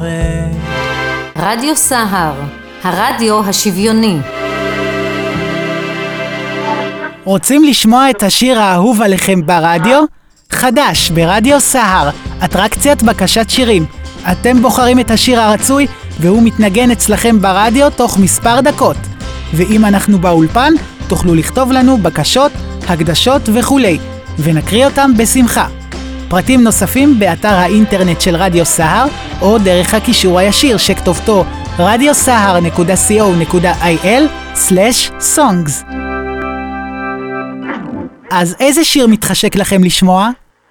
רדיו סהר, הרדיו השוויוני. רוצים לשמוע את השיר האהוב עליכם ברדיו? חדש ברדיו סהר, אטרקציית בקשת שירים. אתם בוחרים את השיר הרצוי והוא מתנגן אצלכם ברדיו תוך מספר דקות. ואם אנחנו באולפן, תוכלו לכתוב לנו בקשות, הקדשות וכולי, ונקריא אותם בשמחה. פרטים נוספים באתר האינטרנט של רדיו סהר, או דרך הקישור הישיר שכתובתו radiosahar.co.il/songs. אז איזה שיר מתחשק לכם לשמוע?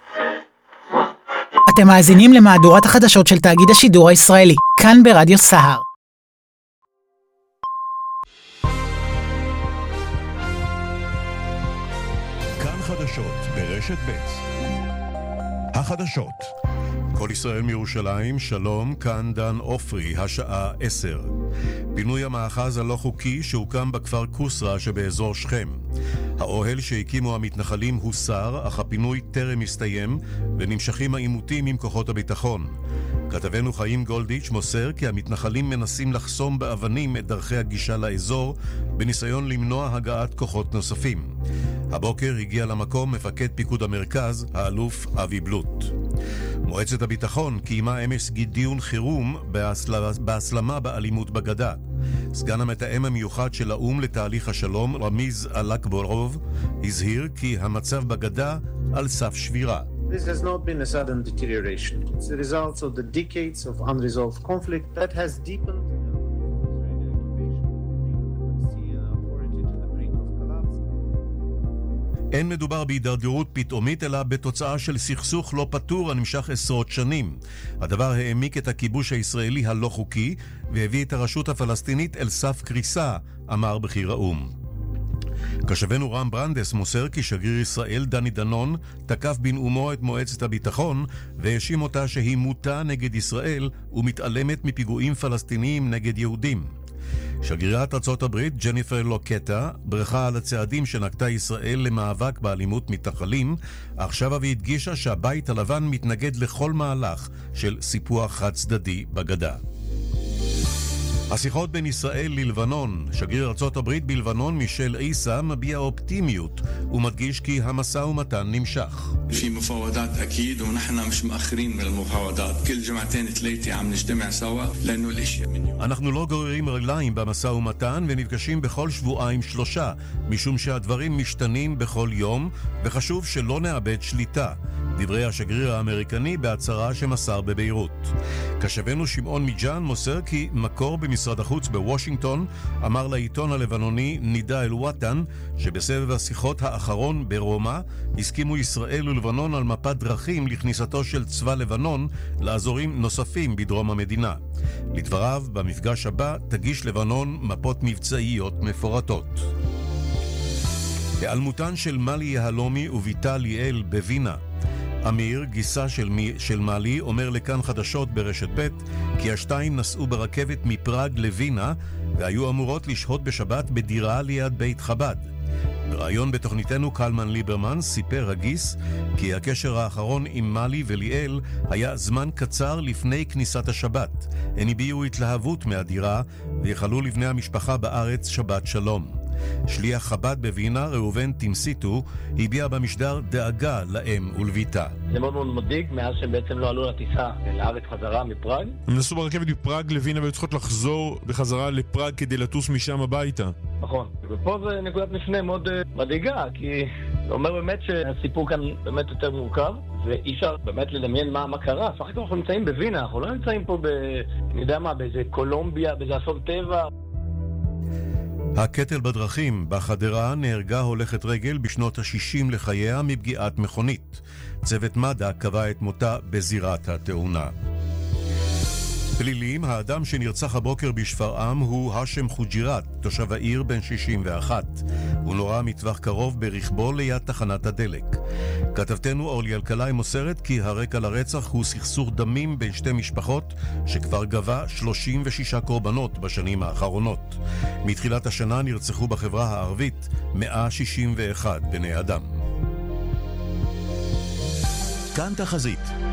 אתם מאזינים למהדורת החדשות של תאגיד השידור הישראלי, כאן ברדיו סהר. כאן חדשות ברשת ב'. החדשות. כל ישראל מירושלים, שלום, כאן דן אופרי, השעה 10. פינוי המאחז הלא חוקי שהוקם בכפר קוסרה שבאזור שכם. האוהל שהקימו המתנחלים הוסר, אך הפינוי טרם הסתיים, ונמשכים העימותים עם כוחות הביטחון. כתבנו חיים גולדיץ' מוסר כי המתנחלים מנסים לחסום באבנים את דרכי הגישה לאזור, בניסיון למנוע הגעת כוחות נוספים. הבוקר הגיע למקום מפקד פיקוד המרכז, האלוף אבי בלוט. מועצת הביטחון קיימה אמש דיון חירום בהסלמה באלימות בגדה. סגן המתאם המיוחד של האו"ם לתהליך השלום, רמיז אלאקבורוב, הזהיר כי המצב בגדה על סף שבירה. This has not been a sudden deterioration. It's the result of the decades of unresolved conflict that has deepened אין מדובר בהידרדרות פתאומית, אלא בתוצאה של סכסוך לא פתור הנמשך עשרות שנים. הדבר העמיק את הכיבוש הישראלי הלא חוקי, והביא את הרשות הפלסטינית אל סף קריסה, אמר בכיר האו"ם. קשבנו רם ברנדס מוסר כי שגריר ישראל דני דנון תקף בנאומו את מועצת הביטחון, והאשים אותה שהיא מוטה נגד ישראל ומתעלמת מפיגועים פלסטיניים נגד יהודים. שגרירת ארצות הברית ג'ניפר לוקטה ברכה על הצעדים שנקטה ישראל למאבק באלימות מתנחלים, עכשיו והדגישה שהבית הלבן מתנגד לכל מהלך של סיפוח חד צדדי בגדה. השיחות בין ישראל ללבנון. שגריר ארצות הברית בלבנון מישל עיסא מביע אופטימיות ומדגיש כי המשא ומתן נמשך. في مفاوضات أكيد ونحن مش مأخرين من المفاوضات كل جمعتين ثلاثة عم نجتمع سوا لأنه الأشياء من يوم. אנחנו לא גוררים רגליים במשא ומתן ונפגשים בכל שבועיים שלושה, משום שהדברים משתנים בכל יום וחשוב שלא נאבד שליטה. דברי השגריר האמריקני בהצהרה שמסר בביירות. קשבנו שמעון מיג'אן מוסר כי מקור במשרד החוץ בוושינגטון אמר לעיתון הלבנוני נידה אל וואטן שבסבב השיחות האחרון ברומא הסכימו ישראל ולבנון על מפת דרכים לכניסתו של צבא לבנון לאזורים נוספים בדרום המדינה. לדבריו, במפגש הבא תגיש לבנון מפות מבצעיות מפורטות. היעלמותן של מלי יהלומי וביתה ליאל בווינה. אמיר, גיסה של מלי, אומר לכאן חדשות ברשת ב' כי השתיים נסעו ברכבת מפראג לווינה והיו אמורות לשהות בשבת בדירה ליד בית חב"ד. בראיון בתוכניתנו קלמן ליברמן סיפר הגיס כי הקשר האחרון עם מלי וליאל היה זמן קצר לפני כניסת השבת. הן הביעו התלהבות מהדירה ויחלו לבני המשפחה בארץ שבת שלום. שליח חב"ד בווינה, ראובן תמסיטו, הביע במשדר דאגה לאם ולביתה. זה מאוד מאוד מדאיג מאז שהם בעצם לא עלו לטיסה לארץ חזרה מפראג. הם נסעו ברכבת מפראג לווינה והיו צריכות לחזור בחזרה לפראג כדי לטוס משם הביתה. נכון, ופה זה נקודת מפנה מאוד מדאיגה, כי זה אומר באמת שהסיפור כאן באמת יותר מורכב, ואי אפשר באמת לדמיין מה קרה. סך הכל אנחנו נמצאים בווינה, אנחנו לא נמצאים פה אני יודע מה, באיזה קולומביה, באיזה אסון טבע. הקטל בדרכים בחדרה נהרגה הולכת רגל בשנות ה-60 לחייה מפגיעת מכונית. צוות מד"א קבע את מותה בזירת התאונה. פלילים, האדם שנרצח הבוקר בשפרעם הוא השם חוג'ירת, תושב העיר בן 61. הוא נורה מטווח קרוב ברכבו ליד תחנת הדלק. כתבתנו אורלי אלקלעי מוסרת כי הרקע לרצח הוא סכסוך דמים בין שתי משפחות שכבר גבה 36 קורבנות בשנים האחרונות. מתחילת השנה נרצחו בחברה הערבית 161 בני אדם. כאן תחזית.